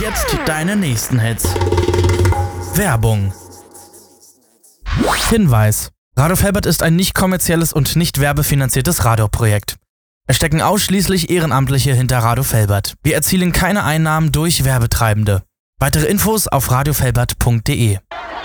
jetzt deine nächsten Hits. Werbung. Hinweis: Radio Velbert ist ein nicht kommerzielles und nicht werbefinanziertes Radioprojekt. Es stecken ausschließlich Ehrenamtliche hinter Radio Velbert. Wir erzielen keine Einnahmen durch Werbetreibende. Weitere Infos auf radiovelbert.de.